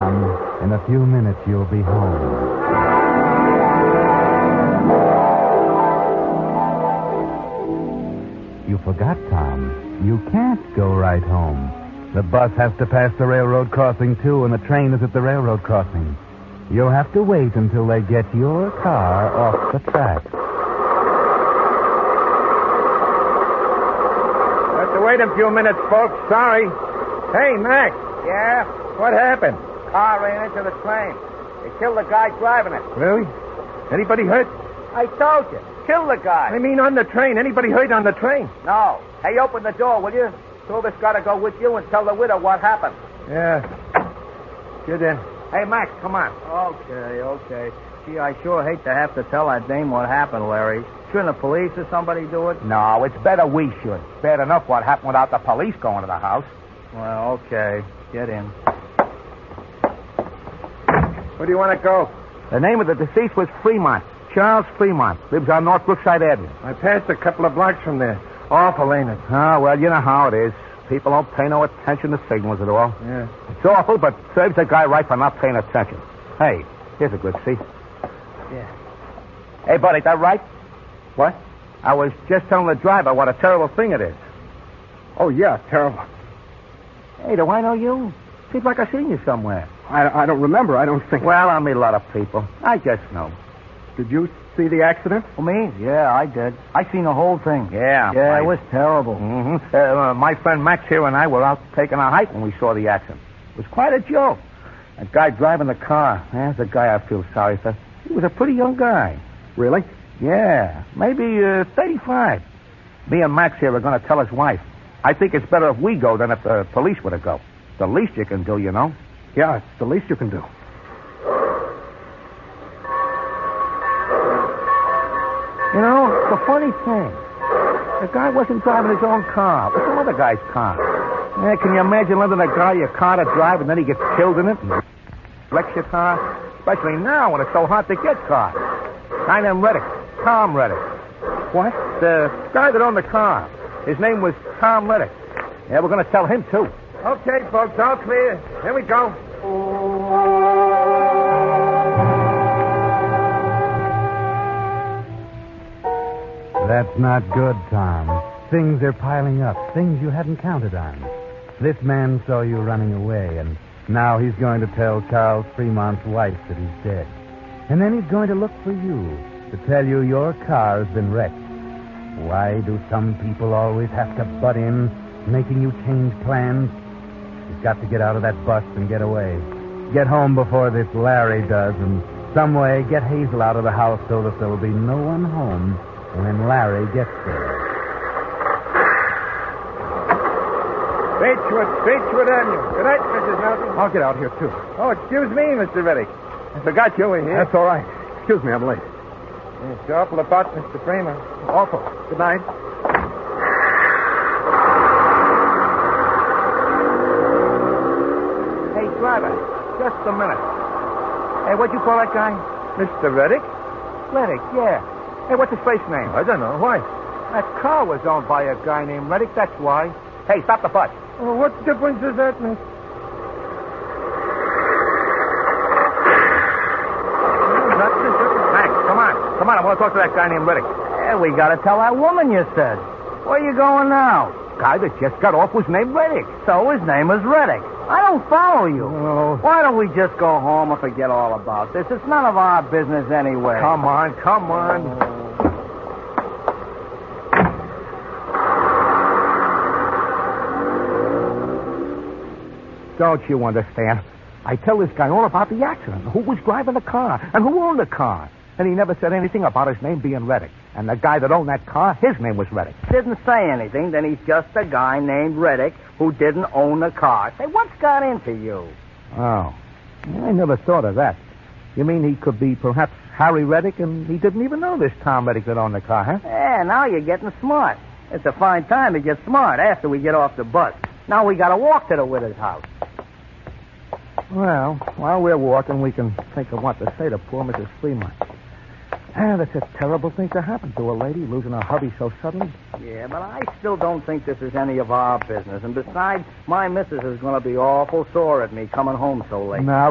In a few minutes, you'll be home. You forgot, Tom. You can't go right home. The bus has to pass the railroad crossing, too, and the train is at the railroad crossing. You'll have to wait until they get your car off the track. Have to wait a few minutes, folks. Sorry. Hey, Mac. Yeah? What happened? Car ran into the train. They killed the guy driving it. Really? Anybody hurt? I told you. Kill the guy. I mean, on the train. Anybody hurt on the train? No. Hey, open the door, will you? Two of us got to go with you and tell the widow what happened. Yeah. Get in. Hey, Max, come on. Okay. Gee, I sure hate to have to tell that dame what happened, Larry. Shouldn't the police or somebody do it? No, it's better we should. Bad enough what happened without the police going to the house. Well, okay. Get in. Where do you want to go? The name of the deceased was Fremont. Charles Fremont. Lives on North Brookside Avenue. I passed a couple of blocks from there. Awful, ain't it? Oh, well, you know how it is. People don't pay no attention to signals at all. Yeah. It's awful, but serves the guy right for not paying attention. Hey, here's a good seat. Yeah. Hey, buddy, that right? What? I was just telling the driver what a terrible thing it is. Oh, yeah, terrible. Hey, do I know you? Seems like I've seen you somewhere. I don't remember. I don't think. Well, I meet a lot of people. I just know. Did you see the accident? Oh, me? Yeah, I did. I seen the whole thing. Yeah. It was terrible. Mm-hmm. My friend Max here and I were out taking a hike when we saw the accident. It was quite a joke. That guy driving the car, that's the guy I feel sorry for. He was a pretty young guy. Really? Yeah, maybe 35. Me and Max here are going to tell his wife. I think it's better if we go than if the police were to go. The least you can do, you know. Yeah, it's the least you can do. You know, the funny thing, the guy wasn't driving his own car. It was some other guy's car. Yeah, can you imagine lending a guy your car to drive and then he gets killed in it and wrecks your car? Especially now when it's so hard to get cars. Guy named Reddick. Tom Reddick. What? The guy that owned the car. His name was Tom Reddick. Yeah, we're going to tell him, too. Okay, folks, all clear. Here we go. That's not good, Tom. Things are piling up. Things you hadn't counted on. This man saw you running away, and now he's going to tell Charles Fremont's wife that he's dead. And then he's going to look for you to tell you your car has been wrecked. Why do some people always have to butt in, making you change plans? You've got to get out of that bus and get away. Get home before this Larry does, and some way get Hazel out of the house so that there will be no one home when Larry gets there. Beechwood Avenue. Good night, Mrs. Nelson. I'll get out here, too. Oh, excuse me, Mr. Reddick. I forgot you were here. That's all right. Excuse me, I'm late. It's awful about Mr. Freeman. Awful. Good night. Hey, driver, just a minute. Hey, what'd you call that guy? Mr. Reddick? Reddick, yeah. Hey, what's his face name? I don't know. Why? That car was owned by a guy named Reddick, that's why. Hey, stop the bus. Oh, what difference does that make? Max, come on. Come on, I want to talk to that guy named Reddick. Yeah, we got to tell that woman you said. Where you going now? Guy that just got off was named Reddick. So his name is Reddick. I don't follow you. Oh. Why don't we just go home and forget all about this? It's none of our business anyway. Come on, come on. Don't you understand? I tell this guy all about the accident, who was driving the car, and who owned the car. And he never said anything about his name being Reddick. And the guy that owned that car, his name was Reddick. Didn't say anything, then he's just a guy named Reddick who didn't own the car. Say, what's got into you? Oh. I never thought of that. You mean he could be perhaps Harry Reddick, and he didn't even know this Tom Reddick that owned the car, huh? Yeah, now you're getting smart. It's a fine time to get smart after we get off the bus. Now we got to walk to the widow's house. Well, while we're walking, we can think of what to say to poor Mrs. Fremont. That's a terrible thing to happen to a lady, losing her hubby so suddenly. Yeah, but I still don't think this is any of our business. And besides, my missus is going to be awful sore at me coming home so late. Now,